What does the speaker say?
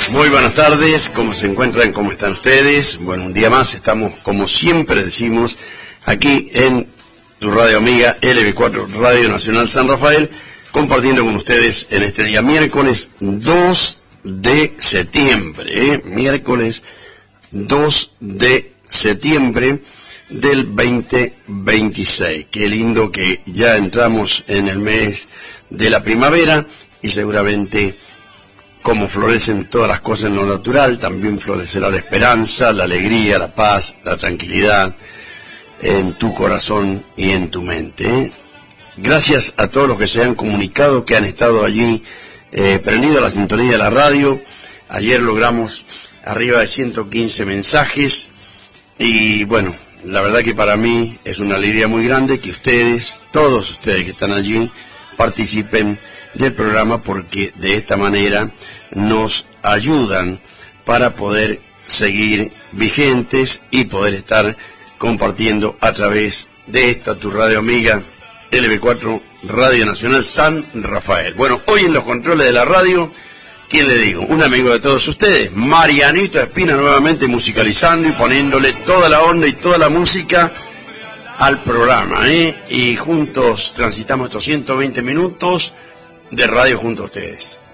Muy buenas tardes, ¿cómo se encuentran? ¿Cómo están ustedes? Bueno, un día más estamos, como siempre decimos, aquí en tu radio amiga LB4 Radio Nacional San Rafael, compartiendo con ustedes en este día miércoles 2 de septiembre, miércoles 2 de septiembre del 2026. Qué lindo que ya entramos en el mes de la primavera y seguramente como florecen todas las cosas en lo natural, también florecerá la esperanza, la alegría, la paz, la tranquilidad en tu corazón y en tu mente. Gracias a todos los que se han comunicado, que han estado allí prendidos a la sintonía de la radio. Ayer logramos arriba de 115 mensajes y bueno, la verdad que para mí es una alegría muy grande que ustedes, todos ustedes que están allí, participen del programa, porque de esta manera nos ayudan para poder seguir vigentes y poder estar compartiendo a través de esta tu radio amiga LB4 Radio Nacional San Rafael. Bueno, hoy en los controles de la radio, ¿quién le digo? Un amigo de todos ustedes, Marianito Espina, nuevamente musicalizando y poniéndole toda la onda y toda la música al programa, y juntos transitamos estos 120 minutos de radio junto a ustedes.